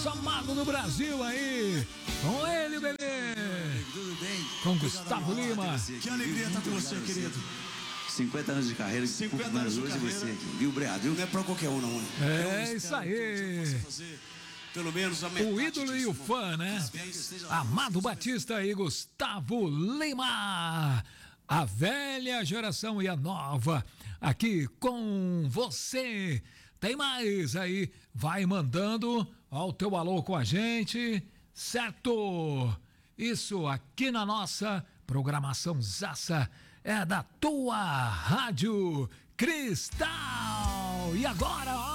nosso amado do Brasil aí. Com ele, bebê. Tudo bem? Com Gustavo Lima. Que alegria estar com você, querido. 50 anos de carreira, 50 anos de carreira. Você aqui, viu, Brasil? Não é pra qualquer um, não, né? É isso aí. Pelo menos a metade O ídolo e o disso, fã, né? Parabéns. Amado Batista e Gustavo Lima. A velha geração e a nova. Aqui com você. Tem mais aí. Vai mandando ó, o teu alô com a gente. Certo? Isso aqui na nossa programação Zaça é da tua Rádio Cristal. E agora